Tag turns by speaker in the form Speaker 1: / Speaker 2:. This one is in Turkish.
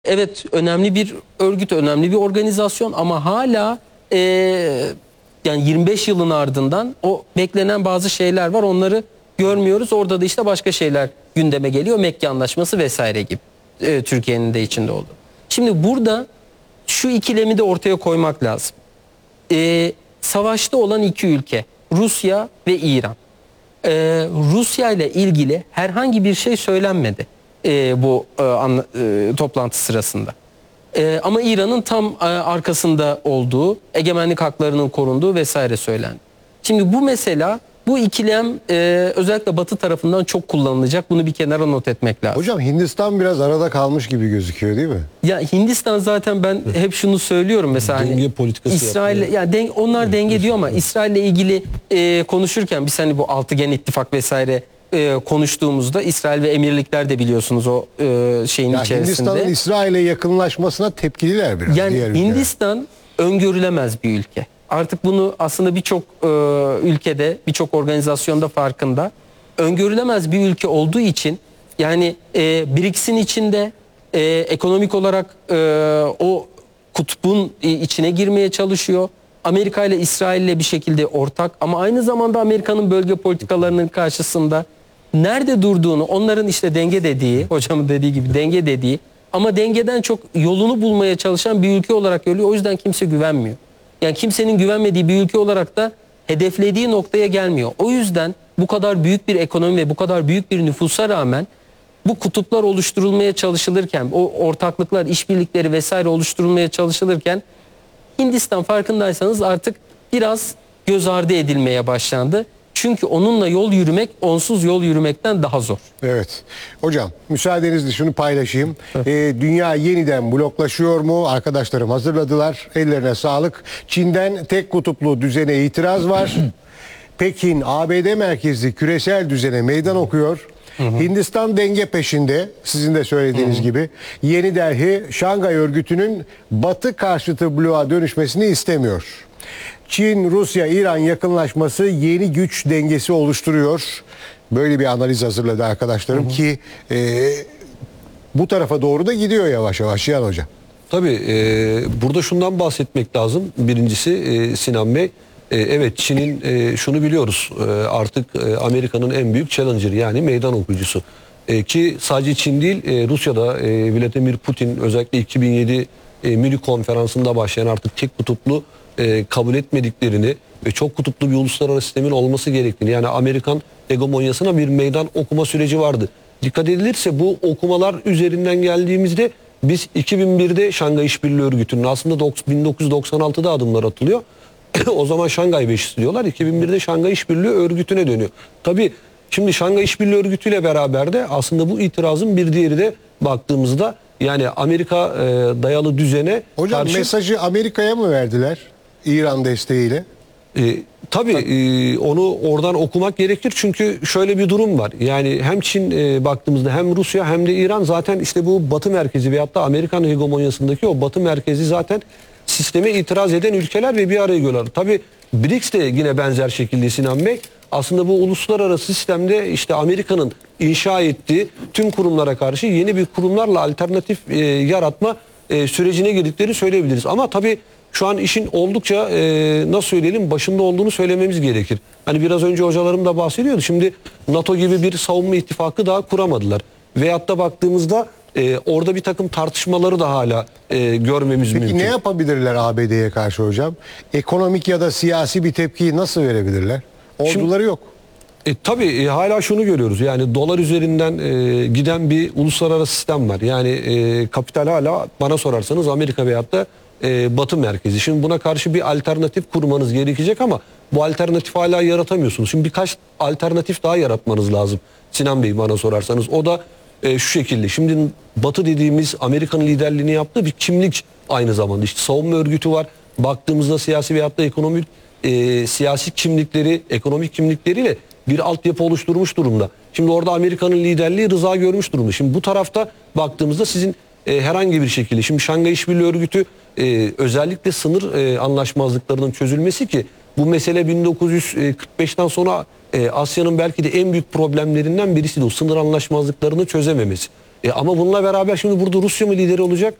Speaker 1: Evet, önemli bir örgüt, önemli bir organizasyon ama hala yani 25 yılın ardından o beklenen bazı şeyler var. Onları görmüyoruz. Orada da işte başka şeyler gündeme geliyor. Mekke Anlaşması vesaire gibi. Türkiye'nin de içinde olduğu. Şimdi burada şu ikilemi de ortaya koymak lazım. Savaşta olan iki ülke, Rusya ve İran. Rusya ile ilgili herhangi bir şey söylenmedi bu toplantı sırasında. Ama İran'ın tam arkasında olduğu, egemenlik haklarının korunduğu vesaire söylendi. Şimdi bu mesela, bu ikilem özellikle Batı tarafından çok kullanılacak. Bunu bir kenara not etmek lazım.
Speaker 2: Hocam Hindistan biraz arada kalmış gibi gözüküyor değil mi?
Speaker 1: Ya Hindistan zaten ben hep şunu söylüyorum mesela.
Speaker 3: Denge politikası
Speaker 1: İsrail, yani onlar denge diyor ama İsrail'le ilgili konuşurken biz hani bu altıgen ittifak vesaire konuştuğumuzda İsrail ve Emirlikler de biliyorsunuz o şeyin
Speaker 2: Ya
Speaker 1: içerisinde.
Speaker 2: Hindistan'ın İsrail'e yakınlaşmasına tepkililer biraz.
Speaker 1: Yani
Speaker 2: diğer ülkeler.
Speaker 1: Hindistan öngörülemez bir ülke. Artık bunu aslında birçok ülkede, birçok organizasyonda farkında. Öngörülemez bir ülke olduğu için yani BRICS'in içinde ekonomik olarak o kutbun içine girmeye çalışıyor. Amerika ile İsrail ile bir şekilde ortak ama aynı zamanda Amerika'nın bölge politikalarının karşısında nerede durduğunu, onların işte denge dediği, hocamın dediği gibi denge dediği ama dengeden çok yolunu bulmaya çalışan bir ülke olarak görülüyor. O yüzden kimse güvenmiyor. Yani kimsenin güvenmediği bir ülke olarak da hedeflediği noktaya gelmiyor. O yüzden bu kadar büyük bir ekonomi ve bu kadar büyük bir nüfusa rağmen bu kutuplar oluşturulmaya çalışılırken, o ortaklıklar, işbirlikleri vesaire oluşturulmaya çalışılırken Hindistan farkındaysanız artık biraz göz ardı edilmeye başlandı. Çünkü onunla yol yürümek onsuz yol yürümekten daha zor.
Speaker 2: Evet. Hocam müsaadenizle şunu paylaşayım. Dünya yeniden bloklaşıyor mu? Arkadaşlarım hazırladılar. Ellerine sağlık. Çin'den tek kutuplu düzene itiraz var. Pekin, ABD merkezli küresel düzene meydan okuyor. Hindistan denge peşinde, sizin de söylediğiniz gibi. Yeni Delhi, Şangay örgütünün Batı karşıtı bloğa dönüşmesini istemiyor. Çin, Rusya, İran yakınlaşması yeni güç dengesi oluşturuyor. Böyle bir analiz hazırladı arkadaşlarım ki bu tarafa doğru da gidiyor yavaş yavaş Cihan Hocam.
Speaker 3: Tabii burada şundan bahsetmek lazım. Birincisi Sinan Bey, evet Çin'in şunu biliyoruz, artık Amerika'nın en büyük challenger yani meydan okuyucusu. Ki sadece Çin değil, Rusya'da Vladimir Putin özellikle 2007 Münih konferansında başlayan artık tek kutuplu kabul etmediklerini ve çok kutuplu bir uluslararası sistemin olması gerektiğini, yani Amerikan hegemonyasına bir meydan okuma süreci vardı. Dikkat edilirse bu okumalar üzerinden geldiğimizde biz 2001'de Şangay İşbirliği Örgütü'nün, aslında 1996'da adımlar atılıyor. O zaman Şangay Beşisi diyorlar. 2001'de Şangay İşbirliği Örgütü'ne dönüyor. Tabii şimdi Şangay İşbirliği Örgütü ile beraber de aslında bu itirazın bir diğeri de baktığımızda yani Amerika dayalı düzene
Speaker 2: Hocam
Speaker 3: karşı...
Speaker 2: mesajı Amerika'ya mı verdiler İran desteğiyle?
Speaker 3: Tabii onu oradan okumak gerekir çünkü şöyle bir durum var. Yani hem Çin baktığımızda hem Rusya hem de İran zaten işte bu Batı merkezi veyahut da Amerikan hegemonyasındaki o Batı merkezi zaten sisteme itiraz eden ülkeler ve bir araya geliyorlar. Tabii BRICS de yine benzer şekilde Sinan Bey. Aslında bu uluslararası sistemde işte Amerika'nın inşa ettiği tüm kurumlara karşı yeni bir kurumlarla alternatif yaratma sürecine girdiklerini söyleyebiliriz. Ama tabii şu an işin oldukça nasıl söyleyelim başında olduğunu söylememiz gerekir. Hani biraz önce hocalarım da bahsediyordu. Şimdi NATO gibi bir savunma ittifakı daha kuramadılar. Veyahut da baktığımızda orada bir takım tartışmaları da hala görmemiz mümkün.
Speaker 2: Peki ne yapabilirler ABD'ye karşı hocam? Ekonomik ya da siyasi bir tepkiyi nasıl verebilirler? Orduları yok.
Speaker 3: Tabii hala şunu görüyoruz, yani dolar üzerinden giden bir uluslararası sistem var. Yani kapital hala bana sorarsanız Amerika veyahut da Batı merkezi. Şimdi buna karşı bir alternatif kurmanız gerekecek ama bu alternatif hala yaratamıyorsunuz. Şimdi birkaç alternatif daha yaratmanız lazım Sinan Bey bana sorarsanız. O da şu şekilde. Şimdi Batı dediğimiz Amerika'nın liderliğini yaptığı bir kimlik aynı zamanda. İşte savunma örgütü var. Baktığımızda siyasi veyahut da ekonomik siyasi kimlikleri, ekonomik kimlikleriyle bir altyapı oluşturmuş durumda. Şimdi orada Amerika'nın liderliği rıza görmüş durumda. Şimdi bu tarafta baktığımızda sizin herhangi bir şekilde, şimdi Şangay İşbirliği Örgütü özellikle sınır anlaşmazlıklarının çözülmesi ki bu mesele 1945'ten sonra Asya'nın belki de en büyük problemlerinden birisi de o sınır anlaşmazlıklarını çözememesi. Ama bununla beraber şimdi burada Rusya mı lideri olacak?